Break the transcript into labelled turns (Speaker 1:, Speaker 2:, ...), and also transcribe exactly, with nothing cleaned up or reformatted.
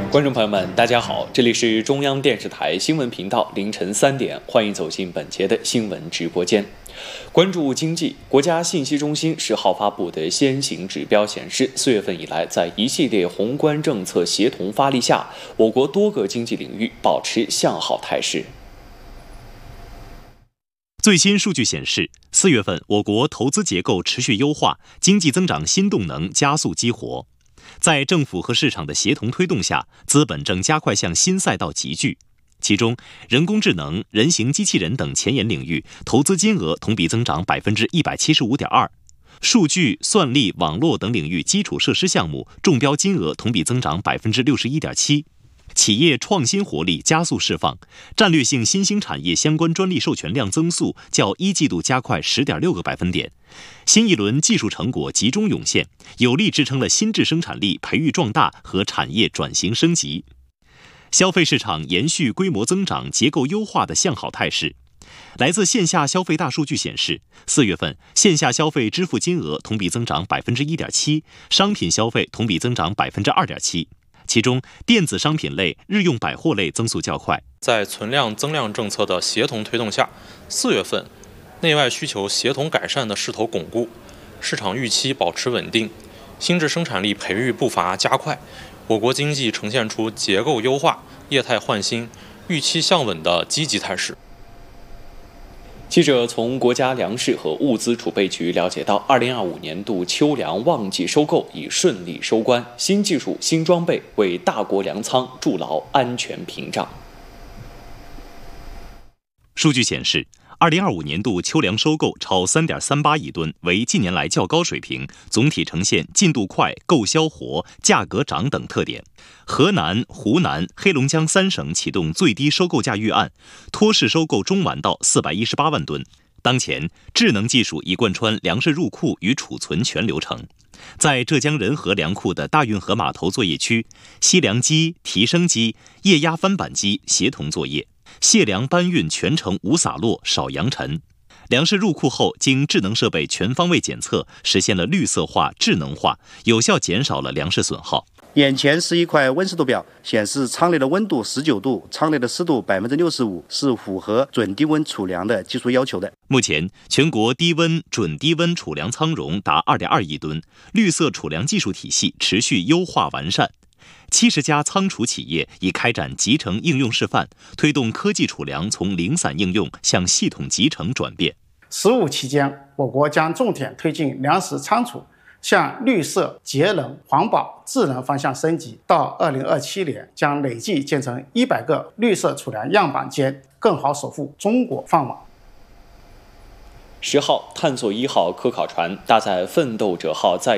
Speaker 1: 观众朋友们，大家好，这里是中央电视台新闻频道，凌晨三点，欢迎走进本节的新闻直播间。关注经济，国家信息中心十号发布的先行指标显示，四月份以来，在一系列宏观政策协同发力下，我国多个经济领域保持向好态势。
Speaker 2: 最新数据显示，四月份我国投资结构持续优化，经济增长新动能加速激活。在政府和市场的协同推动下，资本正加快向新赛道集聚。其中，人工智能、人形机器人等前沿领域投资金额同比增长百分之一百七十五点二，数据、算力、网络等领域基础设施项目中标金额同比增长百分之六十一点七。企业创新活力加速释放，战略性新兴产业相关专利授权量增速较一季度加快十点六个百分点。新一轮技术成果集中涌现，有力支撑了新质生产力培育壮大和产业转型升级。消费市场延续规模增长、结构优化的向好态势。来自线下消费大数据显示，四月份线下消费支付金额同比增长百分之一点七，商品消费同比增长百分之二点七。其中，电子商品类、日用百货类增速较快。
Speaker 3: 在存量增量政策的协同推动下，四月份内外需求协同改善的势头巩固，市场预期保持稳定，新质生产力培育步伐加快，我国经济呈现出结构优化、业态换新、预期向稳的积极态势。
Speaker 1: 记者从国家粮食和物资储备局了解到，二零二五年度秋粮旺季收购已顺利收官，新技术、新装备为大国粮仓筑牢安全屏障。
Speaker 2: 数据显示，二零二五年度秋粮收购超 三点三八亿吨，为近年来较高水平，总体呈现进度快、购销活、价格涨等特点。河南、湖南、黑龙江三省启动最低收购价预案，托市收购中完到四百一十八万吨。当前，智能技术已贯穿粮食入库与储存全流程。在浙江仁和粮库的大运河码头作业区，吸粮机、提升机、液压翻板机协同作业，卸粮搬运全程无洒落、少扬尘。粮食入库后，经智能设备全方位检测，实现了绿色化、智能化，有效减少了粮食损耗。
Speaker 4: 眼前是一块温湿度表，显示舱内的温度十九度，舱内的湿度百分之六十五，是符合准低温储粮的技术要求的。
Speaker 2: 目前，全国低温、准低温储粮仓容达二点二亿吨，绿色储粮技术体系持续优化完善。七十家仓储企业已开展集成应用示范，推动科技储粮从零散应用向系统集成转变。
Speaker 5: 十五期间，我国将重点推进粮食仓储向绿色、节能、环保、智能方向升级，到二零二七年将累计建成一百个绿色储粮样板间，更好守护中国饭碗。
Speaker 1: 十号，探索一号科考船搭载奋斗者号载